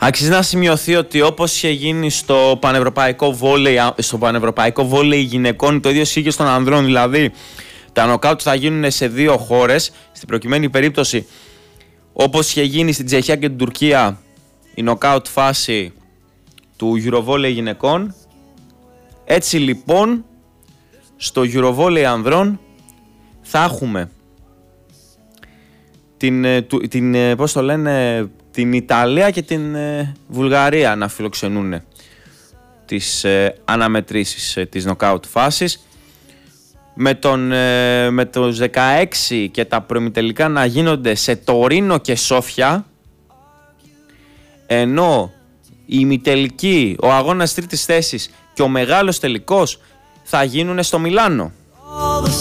Αξίζει να σημειωθεί ότι όπως είχε γίνει στο πανευρωπαϊκό βόλεϊ γυναικών, το ίδιο ισχύει και των ανδρών. Δηλαδή, τα νοκάουτ θα γίνουν σε 2 χώρες. Στην προκειμένη περίπτωση, όπως είχε γίνει στην Τσεχία και την Τουρκία, η νοκάουτ φάση του Eurovolley γυναικών. Έτσι λοιπόν, στο Eurovolley ανδρών θα έχουμε την Ιταλία και την Βουλγαρία να φιλοξενούν τις αναμετρήσεις της νοκάουτ φάσης, με τους 16 και τα προημιτελικά να γίνονται σε Τωρίνο και Σόφια, ενώ η ημιτελική, ο αγώνας τρίτης θέσης και ο μεγάλος τελικός θα γίνουν στο Μιλάνο.